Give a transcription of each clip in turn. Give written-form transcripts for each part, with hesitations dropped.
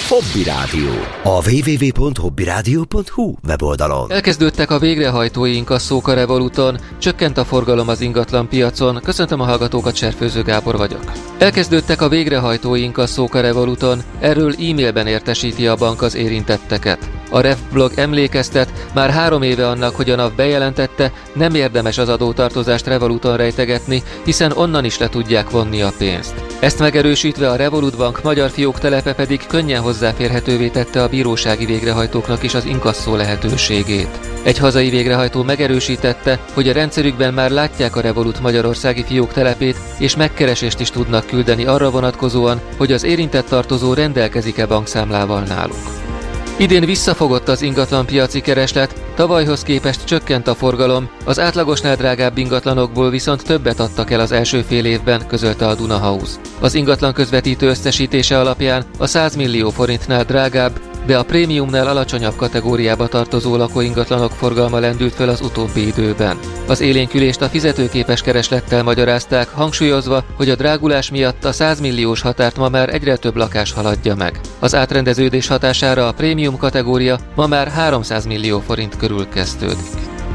Hobby Rádió. A www.hobbyradio.hu weboldalon. Elkezdődtek a végrehajtói inkasszók a Revoluton, csökkent a forgalom az ingatlan piacon. Köszöntöm a hallgatókat, Serfőző Gábor vagyok. Elkezdődtek a végrehajtói inkasszók a Revoluton, erről e-mailben értesíti a bank az érintetteket. A RevBlog emlékeztet, már 3 éve annak, hogy a NAV bejelentette, nem érdemes az adótartozást Revoluton rejtegetni, hiszen onnan is le tudják vonni a pénzt. Ezt megerősítve a Revolut Bank magyar fióktelepe pedig könnyen hozzáférhetővé tette a bírósági végrehajtóknak is az inkasszó lehetőségét. Egy hazai végrehajtó megerősítette, hogy a rendszerükben már látják a Revolut magyarországi fióktelepét, és megkeresést is tudnak küldeni arra vonatkozóan, hogy az érintett tartozó rendelkezik-e bankszámlával náluk. Idén visszafogott az ingatlanpiaci kereslet, tavalyhoz képest csökkent a forgalom, az átlagosnál drágább ingatlanokból viszont többet adtak el az első fél évben, közölte a Duna House. Az ingatlan közvetítő összesítése alapján a 100 millió forintnál drágább, de a prémiumnál alacsonyabb kategóriába tartozó lakóingatlanok forgalma lendült föl az utóbbi időben. Az élénkülést a fizetőképes kereslettel magyarázták, hangsúlyozva, hogy a drágulás miatt a 100 milliós határt ma már egyre több lakás haladja meg. Az átrendeződés hatására a prémium kategória ma már 300 millió forint körül kezdődik.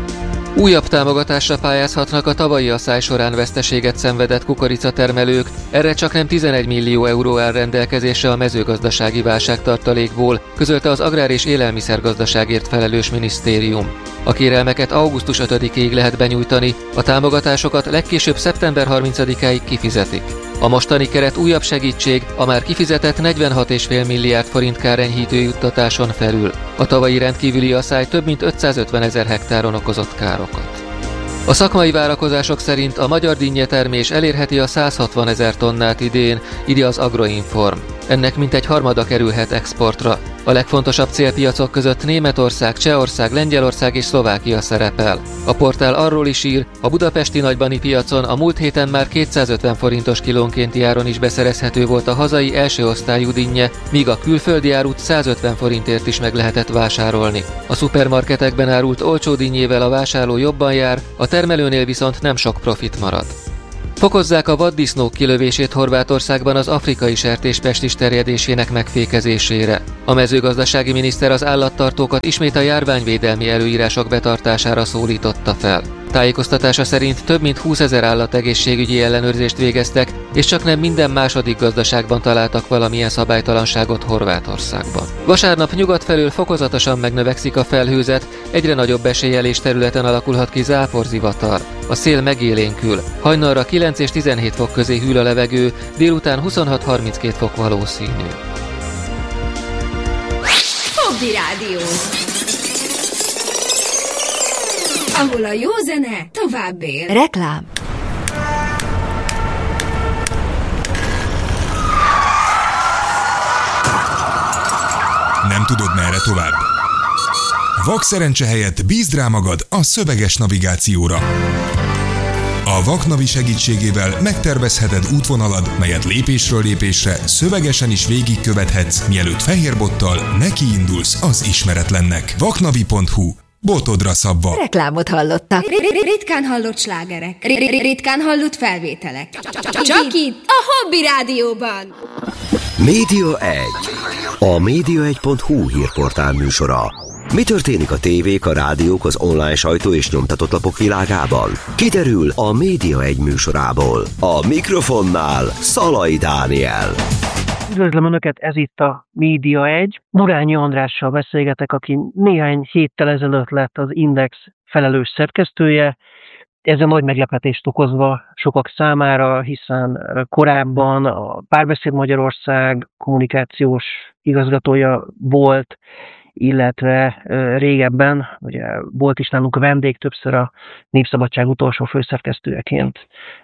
Újabb támogatásra pályázhatnak a tavalyi asszály során veszteséget szenvedett kukoricatermelők, erre csaknem 11 millió euró áll rendelkezésre a mezőgazdasági válságtartalékból, közölte az Agrár- és Élelmiszergazdaságért felelős minisztérium. A kérelmeket augusztus 5-ig lehet benyújtani, a támogatásokat legkésőbb szeptember 30-áig kifizetik. A mostani keret újabb segítség a már kifizetett 46,5 milliárd forint kárenyhítő juttatáson felül. A tavalyi rendkívüli asszály több mint 550 000 hektáron okozott károkat. A szakmai várakozások szerint a magyar dinnyetermés elérheti a 160 000 tonnát idén, írja az Agroinform. Ennek mintegy harmada kerülhet exportra. A legfontosabb célpiacok között Németország, Csehország, Lengyelország és Szlovákia szerepel. A portál arról is ír, a budapesti nagybani piacon a múlt héten már 250 forintos kilónkénti áron is beszerezhető volt a hazai első osztályú dinnye, míg a külföldi árut 150 forintért is meg lehetett vásárolni. A szupermarketekben árult olcsó dinnyével a vásárló jobban jár, a termelőnél viszont nem sok profit marad. Fokozzák a vaddisznók kilövését Horvátországban az afrikai sertéspestis terjedésének megfékezésére. A mezőgazdasági miniszter az állattartókat ismét a járványvédelmi előírások betartására szólította fel. Tájékoztatása szerint több mint 20 000 állategészségügyi ellenőrzést végeztek, és csaknem minden második gazdaságban találtak valamilyen szabálytalanságot Horvátországban. Vasárnap nyugat felől fokozatosan megnövekszik a felhőzet, egyre nagyobb eséllyel és területen alakulhat ki záporzivatar. A szél megélénkül, hajnalra 9 és 17 fok közé hűl a levegő, délután 26-32 fok valószínű. Hobby Rádió, ahol a jó zene tovább él. Reklám. Nem tudod, merre tovább? Vakszerencse helyett bízd rá magad a szöveges navigációra. A Vaknavi segítségével megtervezheted útvonalad, melyet lépésről lépésre szövegesen is végigkövethetsz, mielőtt fehérbottal nekiindulsz az ismeretlennek. Vaknavi.hu. Botodra szabva. Reklámot hallottak. Ritkán hallott slágerek. Ritkán hallott felvételek. Csak itt, a Hobby Rádióban. Média 1. A média1.hu hírportál műsora. Mi történik a tévék, a rádiók, az online sajtó és nyomtatott lapok világában? Kiderül a Média 1 műsorából. A mikrofonnál Szalai Dániel. Üdvözlöm Önöket, ez itt a Média 1. Morányi Andrással beszélgetek, aki néhány héttel ezelőtt lett az Index felelős szerkesztője. Ez a nagy meglepetést okozva sokak számára, hiszen korábban a Párbeszéd Magyarország kommunikációs igazgatója volt, illetve régebben, ugye volt is nálunk a vendég, többször a Népszabadság utolsó főszerkesztőjeként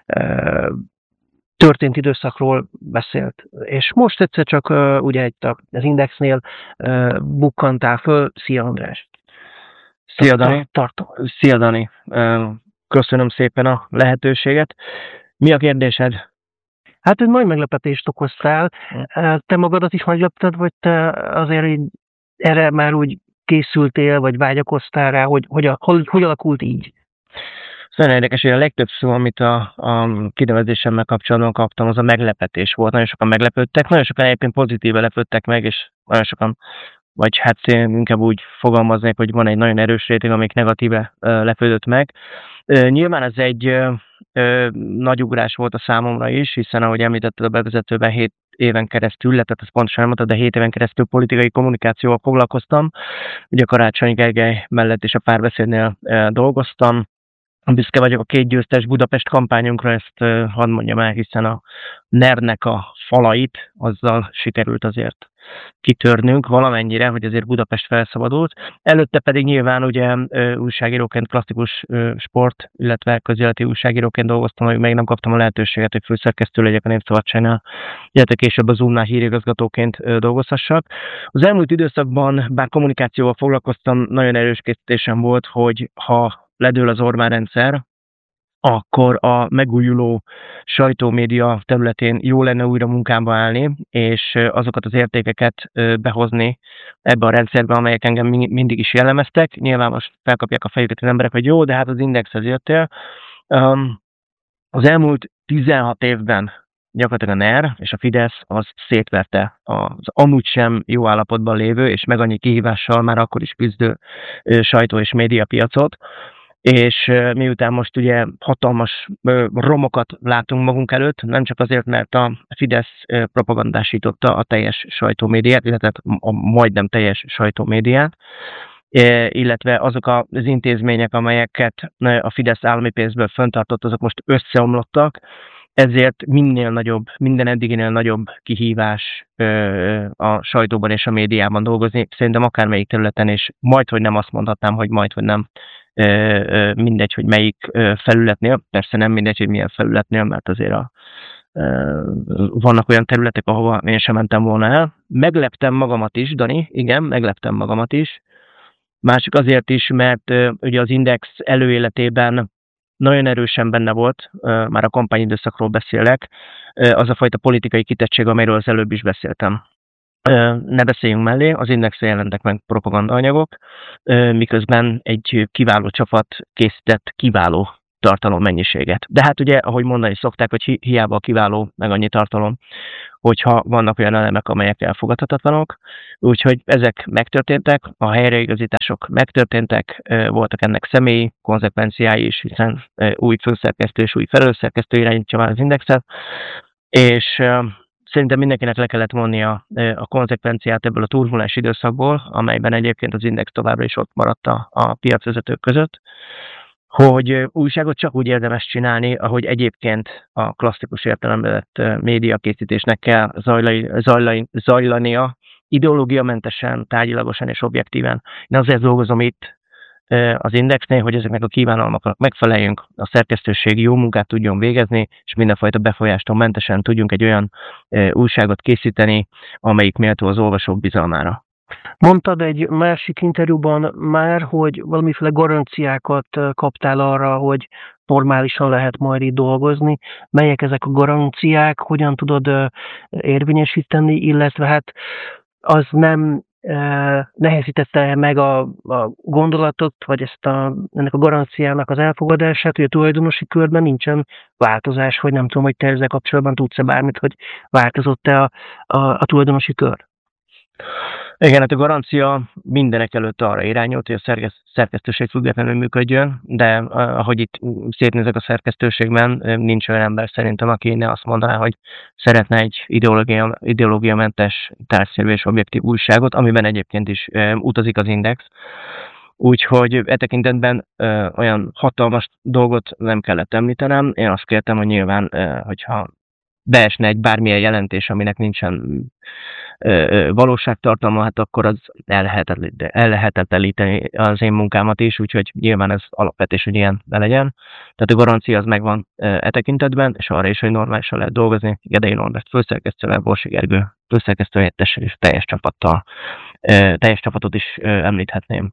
történt időszakról beszélt. És most egyszer csak ugye az Indexnél bukkantál föl. Szia András! Szia Dani! Szia Dani! Köszönöm szépen a lehetőséget. Mi a kérdésed? Hát egy nagy meglepetést okoztál. Te magadat is meglepted, vagy te azért így erre már úgy készültél, vagy vágyakoztál rá, hogy alakult így? Nagyon érdekes, hogy a legtöbb szó, amit a kinevezésemmel kapcsolatban kaptam, az a meglepetés volt. Nagyon sokan meglepődtek, nagyon sokan egyébként pozitíve lepődtek meg, és nagyon sokan, vagy hát én inkább úgy fogalmaznék, hogy van egy nagyon erős réteg, amik negatíve lepődött meg. Nyilván ez egy nagy ugrás volt a számomra is, hiszen ahogy említetted a bevezetőben 7 éven keresztül, tehát ezt pontosan nem mondtad, de 7 éven keresztül politikai kommunikációval foglalkoztam. Ugye Karácsony Gergely mellett is a Párbeszédnél dolgoztam. Büszke vagyok a 2 győztes Budapest kampányunkra, ezt hadd mondjam el, hiszen a NER-nek a falait azzal sikerült azért kitörnünk valamennyire, hogy azért Budapest felszabadult. Előtte pedig nyilván ugye újságíróként, klasszikus sport, illetve közéleti újságíróként dolgoztam, hogy még nem kaptam a lehetőséget, hogy főszerkesztő legyek a Népszabadságnál, illetve később a Zoomnál hírigazgatóként dolgozhassak. Az elmúlt időszakban, bár kommunikációval foglalkoztam, nagyon erős készítésem volt, hogy ha ledől az Orbán rendszer, akkor a megújuló sajtómédia területén jó lenne újra munkába állni, és azokat az értékeket behozni ebbe a rendszerbe, amelyek engem mindig is jellemeztek. Nyilván most felkapják a fejüket az emberek, hogy jó, de hát az Indexhez jöttél. Az elmúlt 16 évben gyakorlatilag a NER és a Fidesz az szétverte az amúgy sem jó állapotban lévő, és meg annyi kihívással már akkor is küzdő sajtó- és médiapiacot. És miután most ugye hatalmas romokat látunk magunk előtt, nem csak azért, mert a Fidesz propagandásította a teljes sajtómédiát, illetve a majdnem teljes sajtómédiát, illetve azok az intézmények, amelyeket a Fidesz állami pénzből fenntartott, azok most összeomlottak, ezért minden eddiginél nagyobb kihívás a sajtóban és a médiában dolgozni, szerintem akármelyik területen, és majdhogy nem azt mondhatnám, hogy majdhogy nem mindegy, hogy melyik felületnél, persze nem mindegy, hogy milyen felületnél, mert azért vannak olyan területek, ahova én sem mentem volna el. Megleptem magamat is, Dani, igen, megleptem magamat is. Másik azért is, mert ugye az Index előéletében nagyon erősen benne volt, már a kampányidőszakról beszélek, az a fajta politikai kitettség, amelyről az előbb is beszéltem. Ne beszéljünk mellé, az Indexen jelentek meg propagandaanyagok, miközben egy kiváló csapat készített kiváló tartalommennyiséget. De hát ugye, ahogy mondani szokták, hogy hiába kiváló meg annyi tartalom, hogyha vannak olyan elemek, amelyek elfogadhatatlanok. Úgyhogy ezek megtörténtek, a helyreigazítások megtörténtek, voltak ennek személyi konzekvenciái is, hiszen új főszerkesztő és új felelősszerkesztő irányítja már az Indexet, és szerintem mindenkinek le kellett vonnia a konzekvenciát ebből a turbulens időszakból, amelyben egyébként az Index továbbra is ott maradt a piacvezetők között, hogy újságot csak úgy érdemes csinálni, ahogy egyébként a klasszikus értelemben vett médiakészítésnek kell zajlania, ideológiamentesen, tárgyilagosan és objektíven. Én azért dolgozom itt az Indexnél, hogy ezeknek a kívánalmaknak megfeleljünk, a szerkesztőség jó munkát tudjon végezni, és mindenfajta befolyástól mentesen tudjunk egy olyan újságot készíteni, amelyik méltó az olvasók bizalmára. Mondtad egy másik interjúban már, hogy valamiféle garanciákat kaptál arra, hogy normálisan lehet majd itt dolgozni. Melyek ezek a garanciák, hogyan tudod érvényesíteni, illetve hát az nem nehezítette meg a gondolatot, vagy ennek a garanciának az elfogadását, hogy a tulajdonosi körben nincsen változás, hogy nem tudom, hogy te ezzel kapcsolatban tudsz-e bármit, hogy változott-e a tulajdonosi kör? Igen, hát a garancia mindenek előtt arra irányult, hogy a szerkesztőség függetlenül működjön, de ahogy itt szétnézek a szerkesztőségben, nincs olyan ember szerintem, aki ne azt mondaná, hogy szeretne egy ideológiamentes, tárgyszerű és objektív újságot, amiben egyébként is utazik az Index. Úgyhogy e tekintetben olyan hatalmas dolgot nem kellett említenem. Én azt kértem, hogy nyilván, hogyha beesne egy bármilyen jelentés, aminek nincsen valóságtartalma, hát akkor az ellehetetleníteni az én munkámat is, úgyhogy nyilván ez alapvetés, hogy ilyen ne legyen. Tehát a garancia az megvan e tekintetben, és arra is, hogy normálisan lehet dolgozni. Gedei Norbert főszerkesztővel, Borsi Gergő főszerkesztő helyettessel és teljes csapatot is említhetném.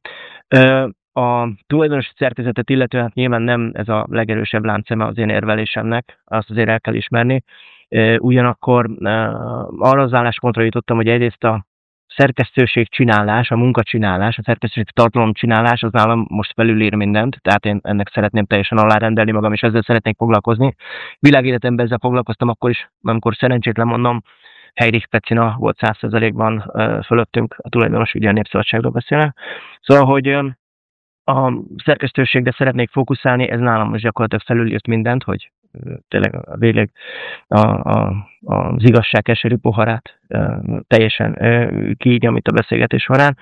A tulajdonosi szerkezetet illetően hát nyilván nem ez a legerősebb láncszeme az én érvelésemnek, azt azért el kell ismerni. Ugyanakkor arra az álláspontra jutottam, hogy egyrészt a szerkesztőség csinálás, a munkacsinálás, a szerkesztőség tartalomcsinálás, az nálam most felülír mindent, tehát én ennek szeretném teljesen alárendelni magam, és ezzel szeretnék foglalkozni. Világéletemben ezzel foglalkoztam akkor is, amikor szerencsétlen mondom, Heidi Pecina volt 100%-ban fölöttünk, a tulajdonos, ugye a Népszabadságról beszélnek. Szóval, hogy a szerkesztőségre szeretnék fókuszálni, ez nálam most gyakorlatilag felülírt mindent, hogy tényleg végleg az igazság keserű poharát teljesen kiígyam itt a beszélgetés során.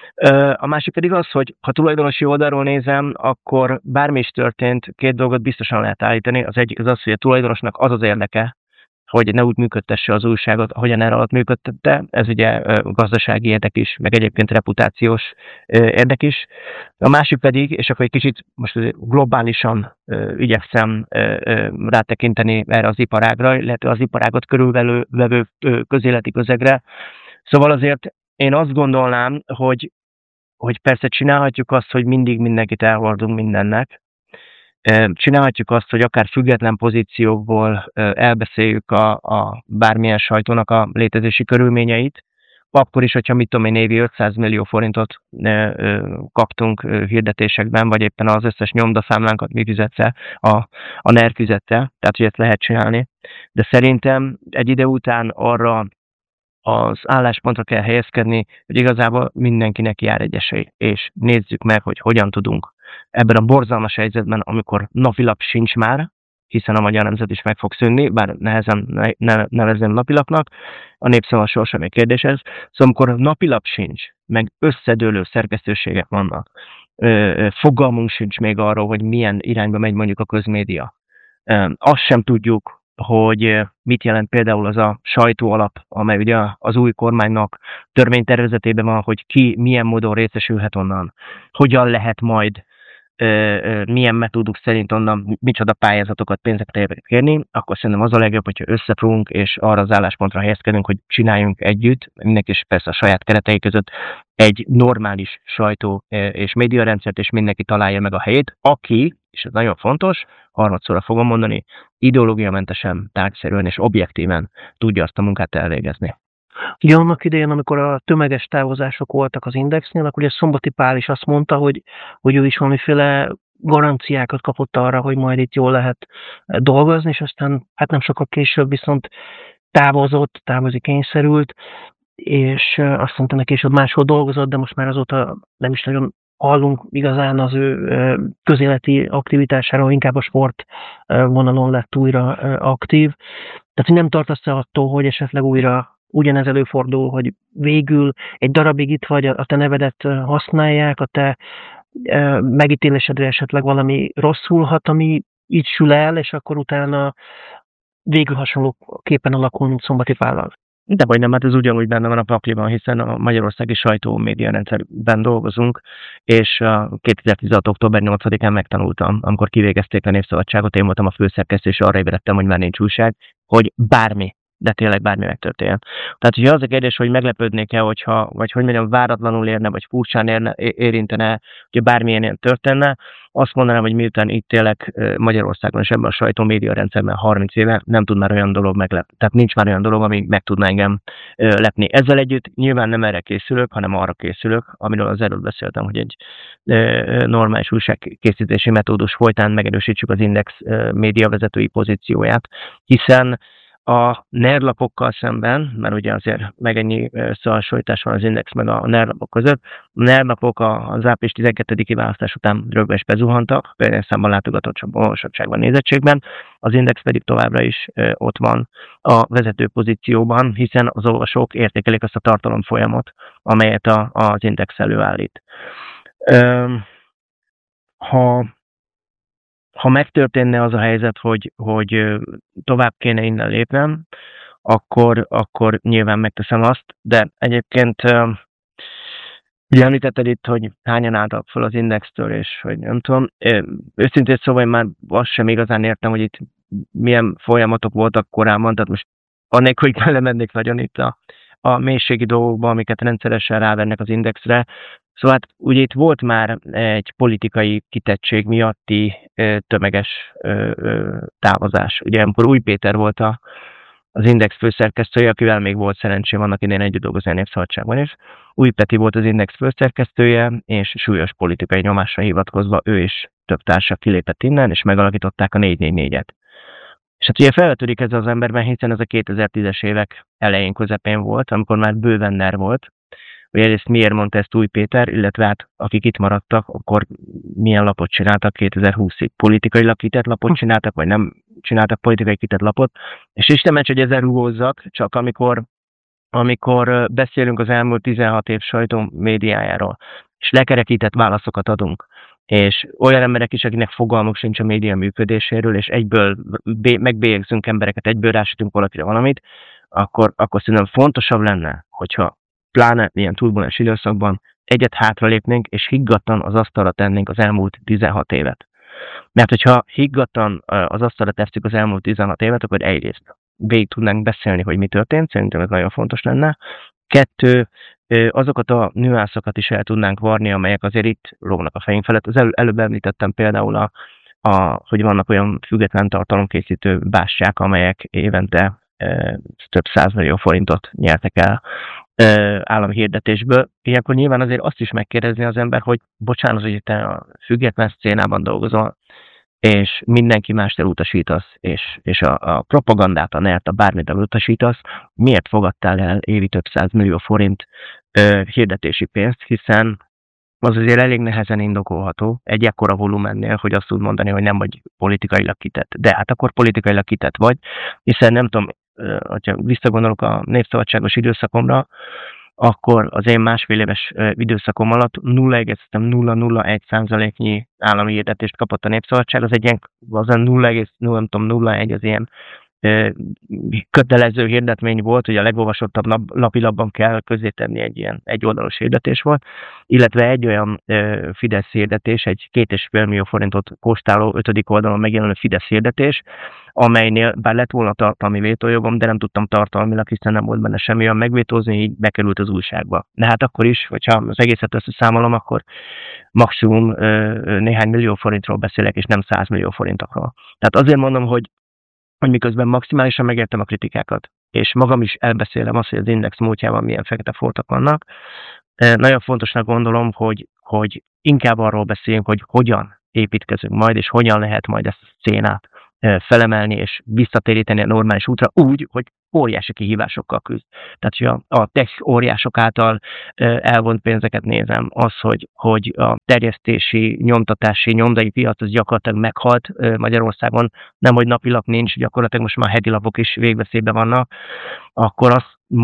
A másik pedig az, hogy ha tulajdonosi oldalról nézem, akkor bármi is történt, két dolgot biztosan lehet állítani. Az egyik az, hogy a tulajdonosnak az az érdeke, hogy ne úgy működtesse az újságot, ahogyan erre alatt működtette. Ez ugye gazdasági érdek is, meg egyébként reputációs érdek is. A másik pedig, és akkor egy kicsit most globálisan igyekszem rátekinteni erre az iparágra, illetve az iparágot körülvevő közéleti közegre. Szóval azért én azt gondolnám, hogy persze csinálhatjuk azt, hogy mindig mindenkit elhordunk mindennek. Csinálhatjuk azt, hogy akár független pozíciókból elbeszéljük a bármilyen sajtónak a létezési körülményeit, akkor is, hogyha mit tudom én, évi 500 millió forintot kaptunk hirdetésekben, vagy éppen az összes nyomdaszámlánkat mi fizette, a NER fizette, tehát hogy ezt lehet csinálni. De szerintem egy ide után arra az álláspontra kell helyezkedni, hogy igazából mindenkinek jár egy esély, és nézzük meg, hogy hogyan tudunk ebben a borzalmas helyzetben, amikor napilap sincs már, hiszen a Magyar Nemzet is meg fog szűnni, bár nehezen nevezem napilapnak, a Népszava sorsa még kérdés ez. Szóval amikor napilap sincs, meg összedőlő szerkesztőségek vannak, fogalmunk sincs még arról, hogy milyen irányba megy mondjuk a közmédia. Azt sem tudjuk, hogy mit jelent például az a sajtóalap, amely ugye az új kormánynak törvénytervezetében van, hogy ki milyen módon részesülhet onnan, hogyan lehet majd milyen metóduk szerint onnan micsoda pályázatokat, pénzeket kérni, akkor szerintem az a legjobb, hogyha összefogunk, és arra az álláspontra helyezkedünk, hogy csináljunk együtt, mindenki is persze a saját keretei között egy normális sajtó és médiarendszert, és mindenki találja meg a helyét, aki, és ez nagyon fontos, harmadszorra fogom mondani, ideológiamentesen, tárgyszerűen és objektíven tudja azt a munkát elvégezni. Ugye annak idején, amikor a tömeges távozások voltak az Indexnél, akkor ugye Szombati Pál is azt mondta, hogy ő is valamiféle garanciákat kapott arra, hogy majd itt jól lehet dolgozni, és aztán hát nem sokkal később viszont távozni kényszerült, és azt mondta neki, és ott máshol dolgozott, de most már azóta nem is nagyon hallunk igazán az ő közéleti aktivitásáról, inkább a sport vonalon lett újra aktív. Tehát, hogy nem tartasz-e attól, hogy esetleg újra ugyanez előfordul, hogy végül egy darabig itt vagy, a te nevedet használják, a te megítélésedre esetleg valami rosszulhat, ami így sül el, és akkor utána végül hasonlóképpen alakul, mint Szombati Pállal. De vagy nem, hát ez ugyanúgy benne van a pakliban, hiszen a magyarországi sajtó média rendszerben dolgozunk, és 2016. október 8-án megtanultam, amikor kivégezték a Népszabadságot, én voltam a főszerkesztő, és arra ébredtem, hogy már nincs újság, hogy bármi, de tényleg bármi megtörténjen. Tehát, hogyha az a kérdés, hogy meglepődnék-e, vagy hogy mondjam, váratlanul érne, vagy furcsán érintene, hogy bármilyen ilyen történne, azt mondanám, hogy miután itt élek Magyarországon, és ebben a sajtó média rendszerben 30 éve, nem tud már olyan dolog meglepni. Tehát nincs már olyan dolog, ami meg tudná engem lepni. Ezzel együtt nyilván nem erre készülök, hanem arra készülök, amiről az előbb beszéltem, hogy egy normális újságkészítési metódus folytán megerősítsük az Index média vezetői pozícióját, hiszen a NER lapokkal szemben, mert ugye azért meg ennyi összehasonlítás van az Index meg a NER lapok között, a NER lapok az április 12-i választás után rögbe is bezuhantak, például számban látogatottságban, olvasottságban, nézettségben, az Index pedig továbbra is ott van a vezető pozícióban, hiszen az olvasók értékelik azt a tartalomfolyamot, amelyet az Index előállít. Ha megtörténne az a helyzet, hogy tovább kéne innen lépnem, akkor nyilván megteszem azt, de egyébként ugye említetted itt, hogy hányan álltak fel az Indextől, és hogy nem tudom. Őszintén szóval én már azt sem igazán értem, hogy itt milyen folyamatok voltak korábban, tehát most annélkül, hogy belemennék nagyon itt a mélységi dolgokba, amiket rendszeresen rávennek az Indexre. Szóval hát ugye itt volt már egy politikai kitettség miatti tömeges távozás. Ugye amikor Új Péter volt az Index főszerkesztője, akivel még volt szerencsém annak idején együtt dolgozni a Népszabadságban is. Új Peti volt az Index főszerkesztője, és súlyos politikai nyomásra hivatkozva ő és több társa kilépett innen, és megalakították a 444-et. És hát ugye felvetődik ez az emberben, hiszen ez a 2010-es évek elején, közepén volt, amikor már bőven NER volt. Ugye egyrészt miért mondta ezt Új Péter, illetve hát akik itt maradtak, akkor milyen lapot csináltak 2020-ig? Politikailag kitett lapot csináltak, vagy nem csináltak politikai kitett lapot? És Isten ments, hogy ezzel rúgózzak, csak amikor beszélünk az elmúlt 16 év sajtó médiájáról, és lekerekített válaszokat adunk, és olyan emberek is, akinek fogalmuk sincs a média működéséről, és egyből megbélyegzünk embereket, egyből rásütünk valakire valamit, akkor szerintem fontosabb lenne, hogyha pláne ilyen turbulens időszakban egyet hátralépnénk, és higgadtan az asztalra tennénk az elmúlt 16 évet. Mert hogyha higgadtan az asztalra tesszük az elmúlt 16 évet, akkor egyrészt végig tudnánk beszélni, hogy mi történt, szerintem ez nagyon fontos lenne. 2, azokat a nüanszokat is el tudnánk varni, amelyek azért itt lógnak a fejünk felett. Az előbb említettem például, hogy vannak olyan független tartalomkészítő bástyák, amelyek évente több 100 millió forintot nyertek el állami hirdetésből. Ilyenkor nyilván azért azt is megkérdezni az ember, hogy bocsánat, hogy te a független szcénában dolgozol, és mindenki mást elutasítasz, és a propagandát, a NER-t, a bármit elutasítasz, miért fogadtál el évi több 100 millió forint hirdetési pénzt, hiszen az azért elég nehezen indokolható egy ekkora volumennél, hogy azt tud mondani, hogy nem vagy politikailag kitett. De hát akkor politikailag kitett vagy, hiszen nem tudom, ha visszagondolok a népszabadságos időszakomra, akkor az én másfél éves időszakom alatt 0,001%-nyi állami hirdetést kapott a Népszabadság, az egy ilyen, az 0,01 az ilyen kötelező hirdetmény volt, hogy a legolvasottabb lapilapban kell közzétenni egy ilyen egyoldalos hirdetés volt, illetve egy olyan Fidesz hirdetés, egy 2,5 millió forintot kóstáló 5. oldalon megjelenő Fidesz hirdetés, amelynél bár lett volna tartalmi vétójogom, de nem tudtam tartalmilag, hiszen nem volt benne semmi olyan megvétózni, így bekerült az újságba. De hát akkor is, hogyha az egészet összeszámolom, akkor maximum néhány millió forintról beszélek, és nem 100 millió forintokról. Tehát azért mondom, hogy miközben maximálisan megértem a kritikákat, és magam is elbeszélem azt, hogy az Index múltjában milyen fekete foltok vannak. Nagyon fontosnak gondolom, hogy inkább arról beszéljünk, hogy hogyan építkezünk majd, és hogyan lehet majd ezt a szcénát felemelni, és visszatéríteni a normális útra úgy, hogy óriási kihívásokkal küzd. Tehát, hogy a tech óriások által elvont pénzeket nézem, az, hogy a terjesztési, nyomtatási, nyomdai piac az gyakorlatilag meghalt Magyarországon, nem, hogy napilap nincs, gyakorlatilag most már heti lapok is végveszélyben vannak, akkor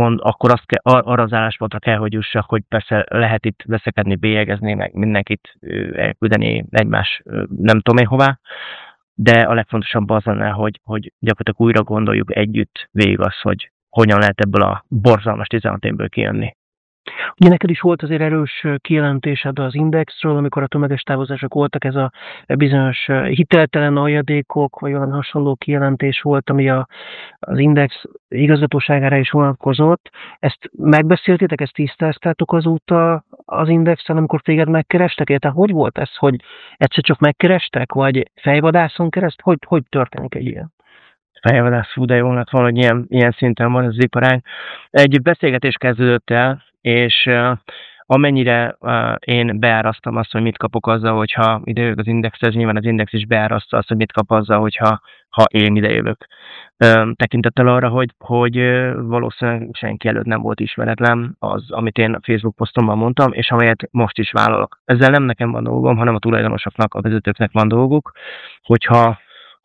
arra az álláspontra kell, hogy jussak, hogy persze lehet itt veszekedni, bélyegezni, meg mindenkit elküldeni egymás nem tudom én hová, de a legfontosabb az lenne, hogy gyakorlatilag újra gondoljuk együtt végig azt, hogy hogyan lehet ebből a borzalmas 16 évből kijönni. Ugye neked is volt azért erős kijelentésed az Indexről, amikor a tömeges távozások voltak, ez a bizonyos hiteltelen aljadékok, vagy valami hasonló kijelentés volt, ami az Index igazgatóságára is vonatkozott. Ezt megbeszéltétek, ezt tisztáztátok azóta az Indexen, amikor téged megkerestek? Tehát hogy volt ez, hogy egyszer csak megkerestek, vagy fejvadászon keresztül? Hogy történik egy ilyen? Fejvadász, de jó lett volna, hogy ilyen szinten van ez az iparág. Egy beszélgetés kezdődött el, és amennyire én beárasztam azt, hogy mit kapok azzal, hogyha idejövök az Indexhez, nyilván az Index is beáraszta azt, hogy mit kap azzal, hogyha én idejövök. Tekintettel arra, hogy valószínűleg senki előtt nem volt ismeretlen az, amit én a Facebook posztomban mondtam, és amelyet most is vállalok. Ezzel nem nekem van dolgom, hanem a tulajdonosoknak, a vezetőknek van dolguk, hogyha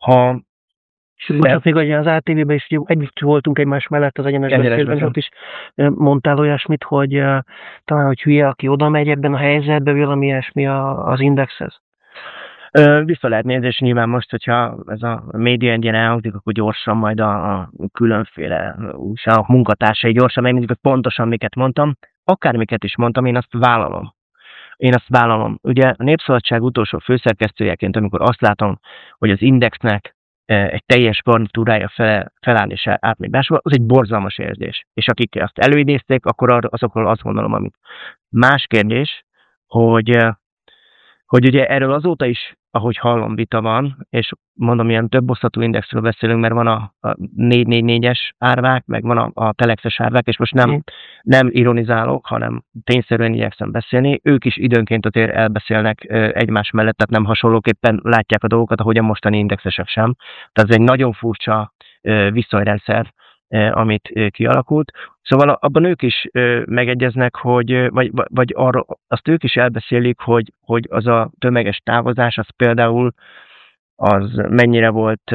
Most még az ATV-ben is együtt voltunk egymás mellett az egyenes beszélben, ott is mondtál olyasmit, hogy talán, hogy hülye, aki oda megy ebben a helyzetben, valami ilyesmi az Indexhez. Vissza lehet nézni, és nyilván most, hogyha ez a média engine elhangzik, akkor gyorsan majd a különféle újságok munkatársai gyorsan megnézik, hogy pontosan miket mondtam. Akármiket is mondtam, én azt vállalom. Ugye a Népszabadság utolsó főszerkesztőjeként, amikor azt látom, hogy az Indexnek egy teljes garnitúrája feláll és átmegy máshol, az egy borzalmas érzés. És akik azt előidézték, akkor azokról azt gondolom, amit. Más kérdés, hogy hogy ugye erről azóta is, ahogy hallom, vita van, és mondom, ilyen több osztatú indexről beszélünk, mert van a 444-es árvák, meg van a telexes árvák, és most nem ironizálok, hanem tényszerűen igyekszem beszélni. Ők is időnként azért elbeszélnek egymás mellett, tehát nem hasonlóképpen látják a dolgokat, ahogy a mostani indexesek sem. Tehát ez egy nagyon furcsa viszonyrendszer, amit kialakult. Szóval abban ők is megegyeznek, hogy, vagy arra, azt ők is elbeszélik, hogy az a tömeges távozás, az például az mennyire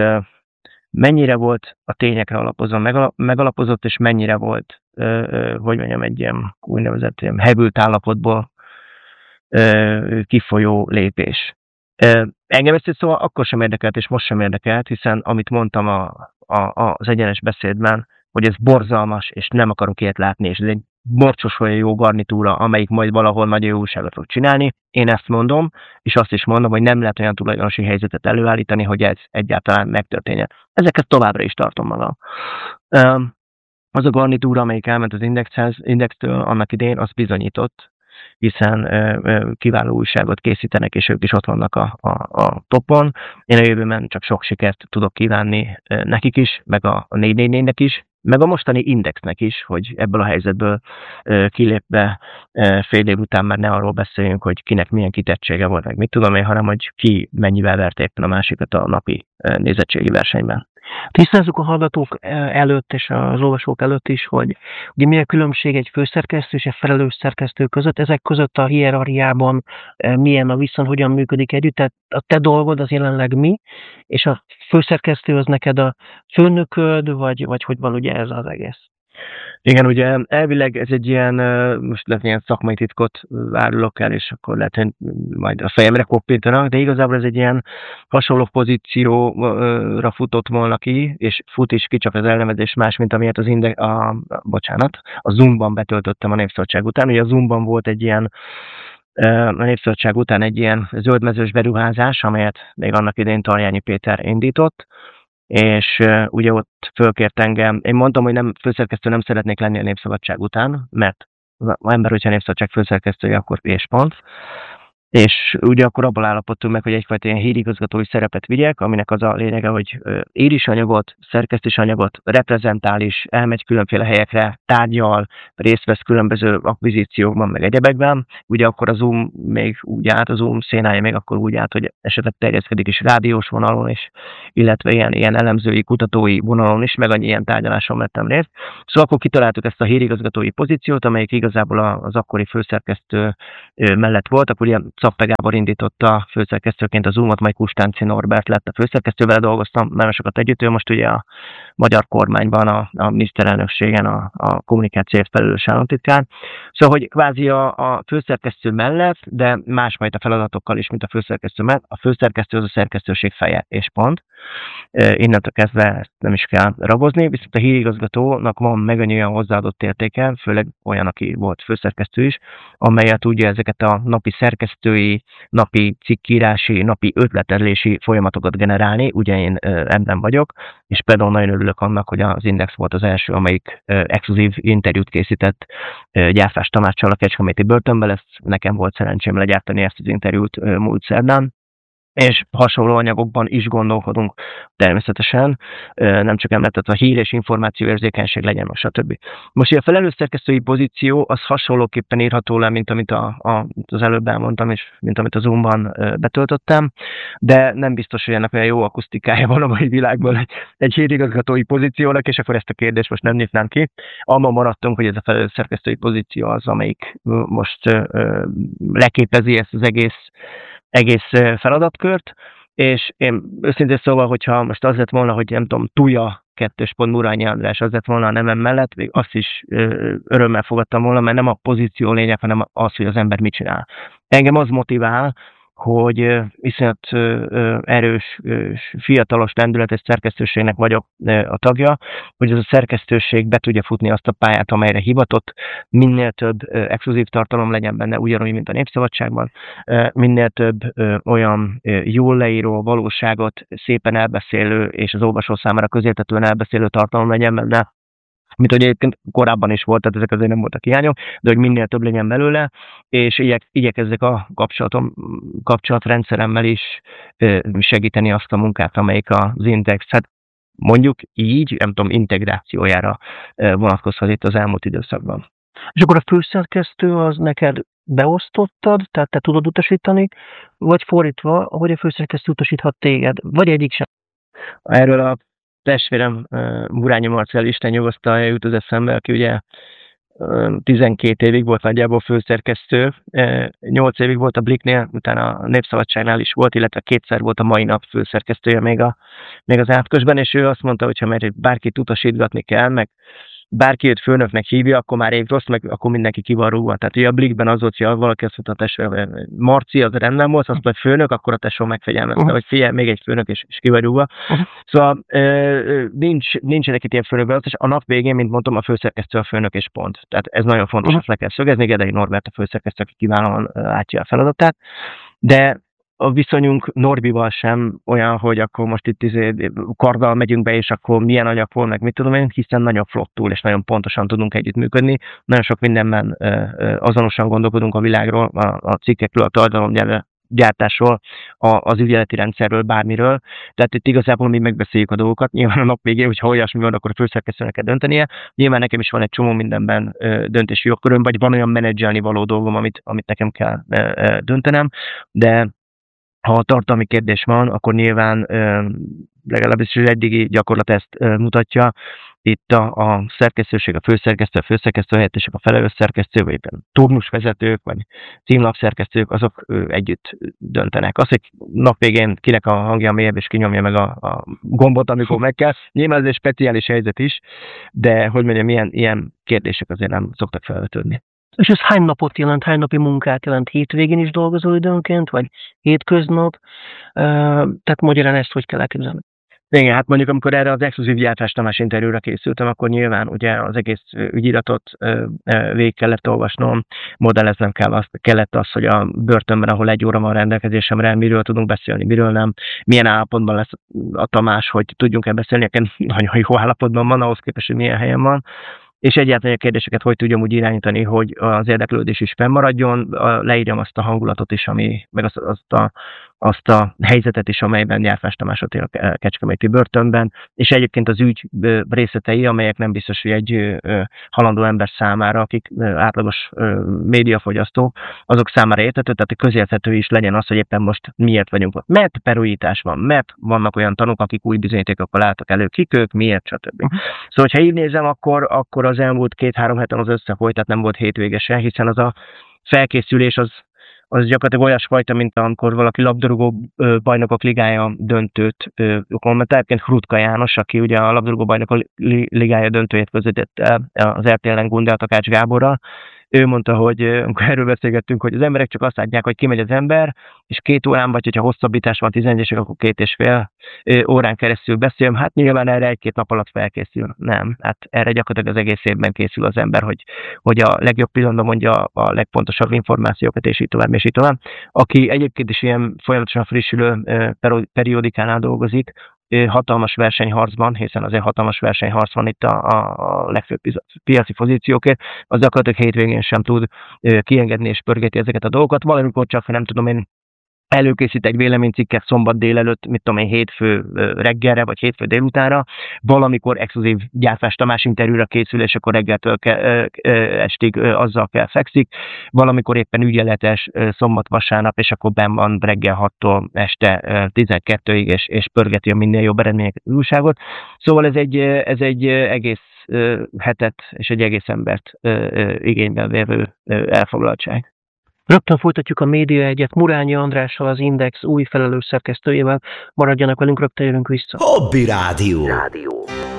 volt a tényekre alapozva, megalapozott, és mennyire volt, hogy mondjam, egy ilyen úgynevezett ilyen hevült állapotból kifolyó lépés. Engem ezt szóval akkor sem érdekelt, és most sem érdekelt, hiszen amit mondtam az egyenes beszédben, hogy ez borzalmas, és nem akarok ilyet látni, és ez egy morcsos olyan jó garnitúra, amelyik majd valahol nagyon jó újságot fog csinálni. Én ezt mondom, és azt is mondom, hogy nem lehet olyan tulajdonosi helyzetet előállítani, hogy ez egyáltalán megtörténjen. Ezeket továbbra is tartom magam. Az a garnitúra, amelyik elment az Indextől annak idején, az bizonyított, hiszen kiváló újságot készítenek, és ők is ott vannak a topon. Én a jövőben csak sok sikert tudok kívánni nekik is, meg a 444-nek is, meg a mostani Indexnek is, hogy ebből a helyzetből kilépve fél év után már ne arról beszéljünk, hogy kinek milyen kitettsége volt, meg mit tudom én, hanem hogy ki mennyivel verte éppen a másikat a napi nézettségi versenyben. Tisztázzuk a hallgatók előtt és az olvasók előtt is, hogy ugye mi a különbség egy főszerkesztő és egy felelős szerkesztő között, ezek között a hierarchiában milyen a viszony, hogyan működik együtt, tehát a te dolgod az jelenleg mi, és a főszerkesztő az neked a főnököd, vagy hogy van ugye ez az egész? Igen, ugye elvileg ez egy ilyen, most lehet ilyen szakmai titkot árulok el, és akkor lehet, hogy majd a fejemre koppintanak, de igazából ez egy ilyen hasonló pozícióra futott volna ki, és fut is ki, csak az elnevezés más, mint amilyet a Zoomban betöltöttem a Népszabadság után. Ugye a Zoomban volt egy ilyen, a Népszabadság után egy ilyen zöldmezős beruházás, amelyet még annak idején Tarjányi Péter indított, és ugye ott fölkért engem, én mondtam, hogy nem főszerkesztő nem szeretnék lenni a Népszabadság után, mert az ember, hogyha a Népszabadság főszerkesztője, akkor és pont. És ugye akkor abból állapodtunk meg, hogy egyfajta ilyen hírigazgatói szerepet vigyek, aminek az a lényege, hogy ír is anyagot, szerkeszt is anyagot, reprezentál is, elmegy különféle helyekre, tárgyal, részt vesz különböző akvizíciókban, meg egyebekben. Ugye akkor a Zoom még úgy állt, a Zoom szénája még akkor úgy állt, hogy esetleg terjeszkedik is rádiós vonalon is, illetve ilyen elemzői, kutatói vonalon is, meg annyi ilyen tárgyaláson vettem részt. Szóval akkor kitaláltuk ezt a hírigazgatói pozíciót, amelyik igazából az akkori főszerkesztő mellett volt, akkor ugye Szappé Gábor indította főszerkesztőként a Zoomot, majd Kustánci Norbert lett a főszerkesztő, vele dolgoztam nagyon sokat együtt, ő most ugye a magyar kormányban, a miniszterelnökségen a kommunikációért felelős államtitkár. Szóval, hogy kvázi a főszerkesztő mellett, de másfajta feladatokkal is, mint a főszerkesztő mellett, a főszerkesztő az a szerkesztőség feje, és pont. Innentől kezdve ezt nem is kell ragozni, viszont a hírigazgatónak van meg olyan hozzáadott értéke, főleg olyan, aki volt főszerkesztő is, amelyet ugye ezeket a napi szerkesztői, napi cikkírási, napi ötletelési folyamatokat generálni, ugye én ebben vagyok, és például nagyon örülök annak, hogy az Index volt az első, amelyik exkluzív interjút készített Gyárfás Tamáccsal a Kecskeméti börtönben, ezt nekem volt szerencsém legyártani ezt az interjút múlt szerdán, és hasonló anyagokban is gondolkodunk természetesen, nem csak említett a hír és információ érzékenység legyen, stb. Most a felelős szerkesztői pozíció az hasonlóképpen írható le, mint amit az előbb elmondtam, és mint amit a Zoomban betöltöttem, de nem biztos, hogy ennek olyan jó akusztikája van a mai világban egy hírigazgatói pozíciónak, és akkor ezt a kérdést most nem nyitnám ki. Abban maradtunk, hogy ez a felelős szerkesztői pozíció az, amelyik most leképezi ezt az egész feladatkört, és én őszintén szóval, hogyha most az lett volna, hogy nem tudom, Tuja 2. Murányi András az lett volna a nevem mellett, még azt is örömmel fogadtam volna, mert nem a pozíció lényeg, hanem az, hogy az ember mit csinál. Engem az motivál, hogy iszonyat erős, fiatalos, lendületes szerkesztőségnek vagyok a tagja, hogy ez a szerkesztőség be tudja futni azt a pályát, amelyre hivatott, minél több exkluzív tartalom legyen benne, ugyanúgy, mint a Népszabadságban, minél több olyan jól leíró, valóságot szépen elbeszélő, és az olvasó számára közérthetően elbeszélő tartalom legyen benne, mint hogy egyébként korábban is volt, tehát ezek azért nem voltak hiányok, de hogy minél több legyen belőle, és igyekezzek a kapcsolatrendszeremmel is segíteni azt a munkát, amelyik az Index, hát mondjuk így, nem tudom, integrációjára vonatkozhat itt az elmúlt időszakban. És akkor a főszerkesztő az neked beosztottad, tehát te tudod utasítani, vagy fordítva, ahogy a főszerkesztő utasíthat téged, vagy egyik sem? Erről a testvérem Murányi Marcell, Isten nyugosztalja, jut az eszembe, aki ugye 12 évig volt nagyjából főszerkesztő, 8 évig volt a Bliknél, utána a Népszabadságnál is volt, illetve 2-szer volt a Mai Nap főszerkesztője még az átközben, és ő azt mondta, hogy ha bárkit utasítgatni kell, meg bárki őt főnöknek hívja, akkor már rossz, meg akkor mindenki ki van rúgva. Tehát ugye a Blikben az volt, hogy valaki azt mondta, a tesó, Marci, az rendben volt, azt mondta, hogy főnök, akkor a tesó megfegyelmezte, hogy figyelj, még egy főnök, és ki vagy rúgva. Szóval nincsenek itt ilyen főnökbeosztás, a nap végén, mint mondtam, a főszerkesztő a főnök és pont. Tehát ez nagyon fontos, ezt le kell szögezni, Gedei Norbert a főszerkesztő, aki kiválóan látja a feladatát, de a viszonyunk Norbival sem olyan, hogy akkor most itt karddal megyünk be, és akkor milyen anyag volt, meg mit tudom én, hiszen nagyon flottul és nagyon pontosan tudunk együttműködni. Nagyon sok mindenben azonosan gondolkodunk a világról, a cikkekről, a tartalomgyártásról, az ügyeleti rendszerről, bármiről. Tehát itt igazából mi megbeszéljük a dolgokat. Nyilván a nap végén, hogyha olyasmi van, akkor a főszerkesztőnek kell döntenie. Nyilván nekem is van egy csomó mindenben döntési jogköröm, vagy van olyan menedzselni való dolgom, amit nekem kell döntenem, de ha a tartalmi kérdés van, akkor nyilván legalábbis az eddigi gyakorlat ezt mutatja. Itt a szerkesztőség, a főszerkesztő helyettesek, a felelős szerkesztő, vagy éppen turnusvezetők, vagy címlapszerkesztők, azok együtt döntenek. Az, hogy nap végén kinek a hangja mélyebb, és kinyomja meg a gombot, amikor meg kell. Nyilván ez egy speciális helyzet is, de hogy mondjam, ilyen kérdések azért nem szoktak felvetődni. És ez hány napot jelent, hány napi munkát jelent? Hétvégén is dolgozol időnként, vagy hétköznap? Tehát magyarán ezt hogy kell elképzelni? Igen, hát mondjuk amikor erre az exkluzív Gyártás Tamás interjúra készültem, akkor nyilván ugye az egész ügyiratot végig kellett olvasnom, modelleznem kellett az, hogy a börtönben, ahol 1 óra van rendelkezésemre, miről tudunk beszélni, miről nem, milyen állapotban lesz a Tamás, hogy tudjunk-e beszélni, nekem nagyon jó állapotban van, ahhoz képest, hogy milyen helyen van. És egyáltalán a kérdéseket hogy tudjam úgy irányítani, hogy az érdeklődés is fennmaradjon, leírjam azt a hangulatot is, meg azt a helyzetet is, amelyben Gyárfás Tamás ott él a kecskeméti börtönben, és egyébként az ügy részletei, amelyek nem biztos, hogy egy halandó ember számára, akik átlagos médiafogyasztók, azok számára érthető, tehát közérthető is legyen az, hogy éppen most miért vagyunk ott. Mert perújítás van, mert vannak olyan tanúk, akik új bizonyítékokkal álltak elő, kik ők, miért, stb. Szóval, ha így nézem, akkor az elmúlt 2-3 héten az összefolyt, tehát nem volt hétvégesen, hiszen az a felkészülés az gyakorlatilag olyasfajta, mint amikor valaki labdarúgó bajnokok ligája döntőt kommentál. Egyébként Hrutka János, aki ugye a labdarúgó bajnokok ligája döntőjét közvetítette az RTL-en Gundel Takács Gáborral. Ő mondta, hogy amikor erről beszélgettünk, hogy az emberek csak azt látják, hogy kimegy az ember, és 2 órán, vagy hogyha hosszabbítás van 11-esek, akkor 2,5 órán keresztül beszél. Hát nyilván erre 1-2 nap alatt felkészül. Nem. Hát erre gyakorlatilag az egész évben készül az ember, hogy a legjobb pillanatban mondja a legpontosabb információkat, és így tovább, és így tovább. Aki egyébként is ilyen folyamatosan frissülő periódikánál dolgozik, hatalmas versenyharcban, hiszen azért hatalmas versenyharc van itt a legfőbb piaci pozíciókért, az gyakorlatilag hétvégén sem tud kiengedni és pörgeti ezeket a dolgokat. Valamikor csak, nem tudom én, előkészít egy véleménycikket szombat délelőtt, mit tudom én, hétfő reggelre, vagy hétfő délutánra, valamikor exkluzív Gyárfás Tamás interjúra készül, és akkor reggeltől estig azzal kell fekszik, valamikor éppen ügyeletes szombat-vasárnap, és akkor benn van reggel 6-tól este 12-ig, és pörgeti a minél jobb eredményeket az újságot. Szóval ez egy egész hetet és egy egész embert igényben vevő elfoglaltság. Rögtön folytatjuk a Média Egyet Murányi Andrással, az Index új felelős szerkesztőjével. Maradjanak velünk, rögtön jövünk vissza. Hobby Rádió.